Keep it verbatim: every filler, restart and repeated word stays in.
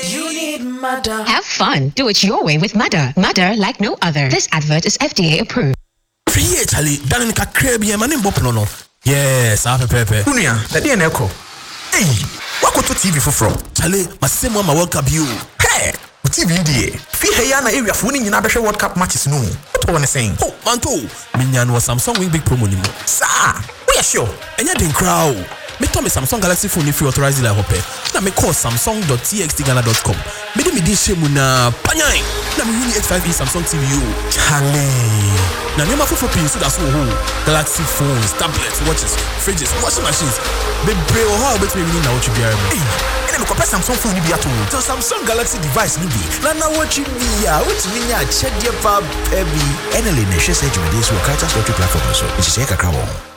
You need Mother. Have fun. Do it your way with Mother. Mother like no other. This advert is F D A approved. Free Charlie, darling kakrebi and manim bop no no. Yes, I have pepe. Unia, the D N echo. Hey, what go to T V for from? Charlie, my same one my World Cup you. Hey, T V D. Fi heyana area funi nyina behwe World Cup matches no. What one saying? Oh, manto. Minyan was Samsung wing big promo nimo. Sir, we are sure. Enya den crowd. Me tell me Samsung Galaxy phone free authorized dealer hope. Na me call samsung dot t x t ghana dot com. Me de me di shemu na panyan. Na me uni H five E Samsung T V o. Charlie. Na me ma fofo pin so that so ho. Galaxy phones, tablets, watches, fridges, washing machines. Be bre o how bet me ni na what you be are. Hey, ene me compare Samsung phone ni bi ato. So Samsung Galaxy device ni bi. Na na what you be ya. What me nya check your fab heavy. Enele na share say you dey so character story platform so. It is say kakra wo.